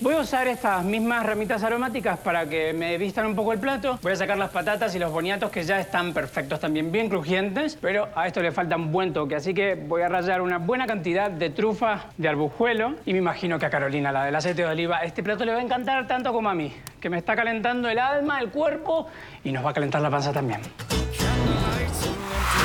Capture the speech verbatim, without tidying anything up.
Voy a usar estas mismas ramitas aromáticas para que me vistan un poco el plato. Voy a sacar las patatas y los boniatos que ya están perfectos también, bien crujientes, pero a esto le falta un buen toque, así que voy a rallar una buena cantidad de trufa de arbujuelo y me imagino que a Carolina, la del aceite de oliva, este plato le va a encantar tanto como a mí, que me está calentando el alma, el cuerpo y nos va a calentar la panza también.